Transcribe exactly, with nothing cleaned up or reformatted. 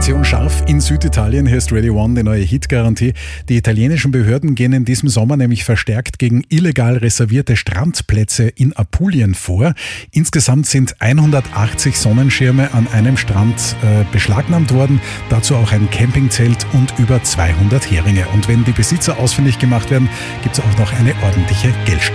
Operation Scharf in Süditalien. Hier ist Radio One, die neue Hitgarantie. Die italienischen Behörden gehen in diesem Sommer nämlich verstärkt gegen illegal reservierte Strandplätze in Apulien vor. Insgesamt sind hundertachtzig Sonnenschirme an einem Strand äh, beschlagnahmt worden. Dazu auch ein Campingzelt und über zweihundert Heringe. Und wenn die Besitzer ausfindig gemacht werden, gibt es auch noch eine ordentliche Geldstrafe.